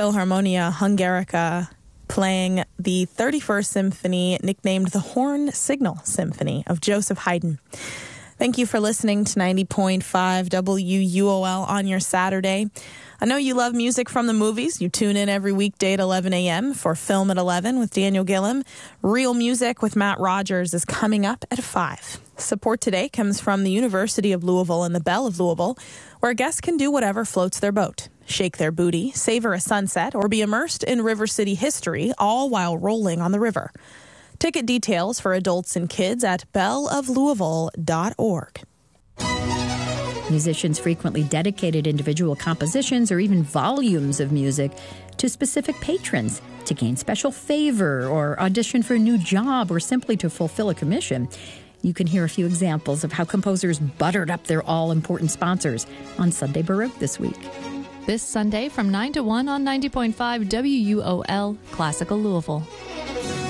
Philharmonia Hungarica, playing the 31st Symphony, nicknamed the Horn Signal Symphony of Joseph Haydn. Thank you for listening to 90.5 WUOL on your Saturday. I know you love music from the movies. You tune in every weekday at 11 a.m. for Film at 11 with Daniel Gillum. Real Music with Matt Rogers is coming up at 5. Support today comes from the University of Louisville and the Belle of Louisville, where guests can do whatever floats their boat. Shake their booty, savor a sunset, or be immersed in River City history, all while rolling on the river. Ticket details for adults and kids at belleoflouisville.org. Musicians frequently dedicated individual compositions or even volumes of music to specific patrons to gain special favor or audition for a new job or simply to fulfill a commission. You can hear a few examples of how composers buttered up their all-important sponsors on Sunday Baroque this week. This Sunday from 9 to 1 on 90.5 WUOL Classical Louisville.